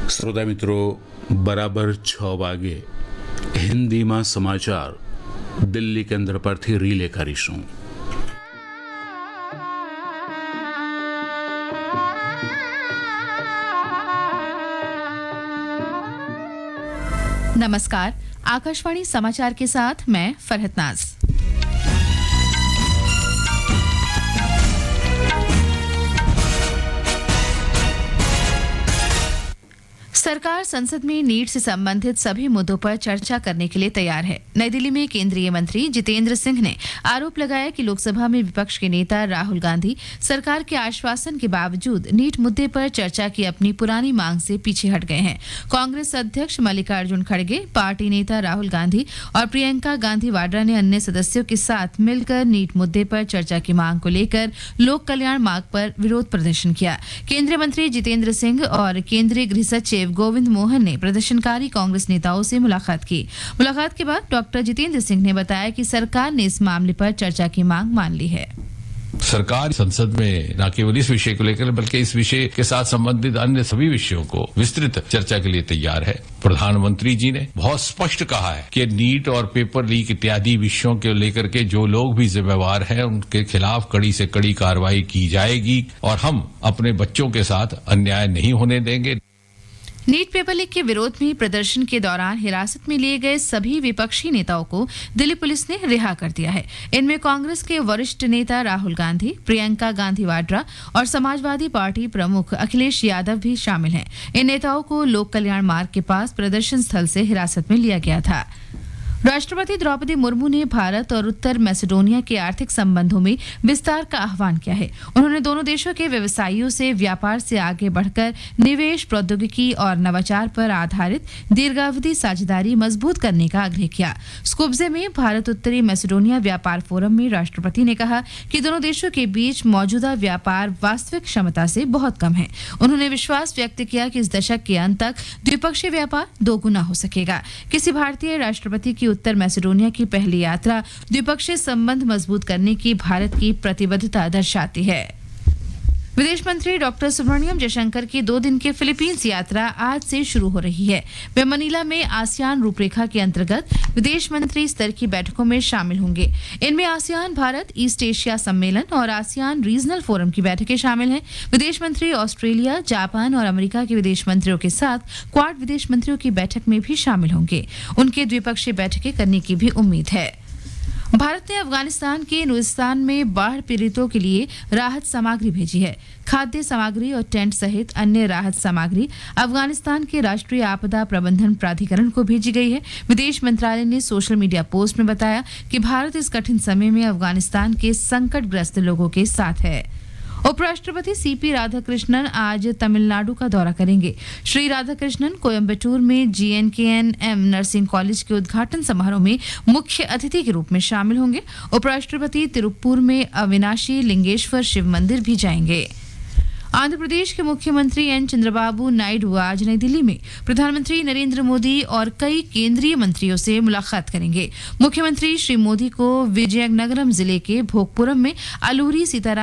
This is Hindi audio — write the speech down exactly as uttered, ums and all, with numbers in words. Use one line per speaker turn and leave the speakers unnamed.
શ્રોતા મિત્રો, બરાબર છ વાગે હિન્દીમાં સમાચાર દિલ્હી કેન્દ્ર પરથી રિલે કરીશું.
नमस्कार, आकाशवाणी समाचार के साथ मैं फरहत नाज। सरकार संसद में नीट से संबंधित सभी मुद्दों पर चर्चा करने के लिए तैयार है। नई दिल्ली में केंद्रीय मंत्री जितेंद्र सिंह ने आरोप लगाया कि लोकसभा में विपक्ष के नेता राहुल गांधी सरकार के आश्वासन के बावजूद नीट मुद्दे पर चर्चा की अपनी पुरानी मांग से पीछे हट गए हैं। कांग्रेस अध्यक्ष मल्लिकार्जुन खड़गे, पार्टी नेता राहुल गांधी और प्रियंका गांधी वाड्रा ने अन्य सदस्यों के साथ मिलकर नीट मुद्दे पर चर्चा की मांग को लेकर लोक कल्याण मार्ग पर विरोध प्रदर्शन किया। केंद्रीय मंत्री जितेंद्र सिंह और केंद्रीय गृह सचिव गोविंद मोहन ने प्रदर्शनकारी कांग्रेस नेताओं से मुलाकात की। मुलाकात के बाद डॉक्टर जितेंद्र सिंह ने बताया कि सरकार ने इस मामले पर चर्चा की मांग मान ली है।
सरकार संसद में न केवल इस विषय को लेकर बल्कि इस विषय के साथ संबंधित अन्य सभी विषयों को विस्तृत चर्चा के लिए तैयार है। प्रधानमंत्री जी ने बहुत स्पष्ट कहा है कि नीट और पेपर लीक इत्यादि विषयों के लेकर के जो लोग भी जिम्मेवार हैं उनके खिलाफ कड़ी से कड़ी कार्रवाई की जाएगी और हम अपने बच्चों के साथ अन्याय नहीं होने देंगे।
नीट पेपर लीक के विरोध में प्रदर्शन के दौरान हिरासत में लिए गए सभी विपक्षी नेताओं को दिल्ली पुलिस ने रिहा कर दिया है। इनमें कांग्रेस के वरिष्ठ नेता राहुल गांधी, प्रियंका गांधी वाड्रा और समाजवादी पार्टी प्रमुख अखिलेश यादव भी शामिल हैं। इन नेताओं को लोक कल्याण मार्ग के पास प्रदर्शन स्थल से हिरासत में लिया गया था। राष्ट्रपति द्रौपदी मुर्मू ने भारत और उत्तर मैसेडोनिया के आर्थिक संबंधों में विस्तार का आह्वान किया है। उन्होंने दोनों देशों के व्यवसायियों से व्यापार से आगे बढ़कर निवेश, प्रौद्योगिकी और नवाचार पर आधारित दीर्घावधि साझेदारी मजबूत करने का आग्रह किया। स्कुब्जे में भारत उत्तरी मैसेडोनिया व्यापार फोरम में राष्ट्रपति ने कहा कि दोनों देशों के बीच मौजूदा व्यापार वास्तविक क्षमता से बहुत कम है। उन्होंने विश्वास व्यक्त किया कि इस दशक के अंत तक द्विपक्षीय व्यापार दोगुना हो सकेगा। किसी भारतीय राष्ट्रपति की उत्तर मैसेडोनिया की पहली यात्रा द्विपक्षीय संबंध मजबूत करने की भारत की प्रतिबद्धता दर्शाती है। विदेश मंत्री डॉक्टर सुब्रमण्यम जयशंकर की दो दिन की फिलीपींस यात्रा आज से शुरू हो रही है। वे मनीला में आसियान रूपरेखा के अंतर्गत विदेश मंत्री स्तर की बैठकों में शामिल होंगे। इनमें आसियान भारत ईस्ट एशिया सम्मेलन और आसियान रीजनल फोरम की बैठकें शामिल हैं। विदेश मंत्री ऑस्ट्रेलिया, जापान और अमेरिका के विदेश मंत्रियों के साथ क्वाड विदेश मंत्रियों की बैठक में भी शामिल होंगे। उनके द्विपक्षीय बैठकें करने की भी उम्मीद है। भारत ने अफगानिस्तान के नुरिस्तान में बाढ़ पीड़ितों के लिए राहत सामग्री भेजी है। खाद्य सामग्री और टेंट सहित अन्य राहत सामग्री अफगानिस्तान के राष्ट्रीय आपदा प्रबंधन प्राधिकरण को भेजी गई है। विदेश मंत्रालय ने सोशल मीडिया पोस्ट में बताया कि भारत इस कठिन समय में अफगानिस्तान के संकटग्रस्त लोगों के साथ है। उपराष्ट्रपति सीपी राधाकृष्णन आज तमिलनाडु का दौरा करेंगे। श्री राधाकृष्णन कोयम्बटूर में जीएनकेएनएम नर्सिंग कॉलेज के उद्घाटन समारोह में मुख्य अतिथि के रूप में शामिल होंगे। उपराष्ट्रपति तिरुप्पुर में अविनाशी लिंगेश्वर शिव मंदिर भी जाएंगे। आंध्र प्रदेश के मुख्यमंत्री एन चंद्रबाबू नायडू आज नई दिल्ली में प्रधानमंत्री नरेंद्र मोदी और कई केंद्रीय मंत्रियों से मुलाकात करेंगे। मुख्यमंत्री श्री मोदी को विजयनगरम जिले के भोगपुरम में अलूरी सीताराम